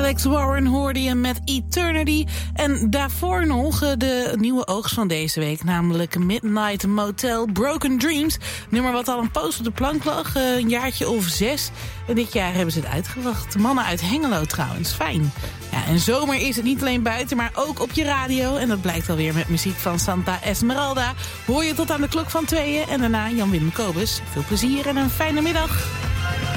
Alex Warren hoorde je met Eternity. En daarvoor nog de nieuwe oogst van deze week. Namelijk Midnight Motel Broken Dreams. Nummer wat al een poos op de plank lag. Een jaartje of 6. En dit jaar hebben ze het uitgebracht. Mannen uit Hengelo trouwens. Fijn. Ja, en zomer is het niet alleen buiten, maar ook op je radio. En dat blijkt alweer met muziek van Santa Esmeralda. Hoor je tot aan de klok van 2 en daarna Jan-Willem Kobus. Veel plezier en een fijne middag.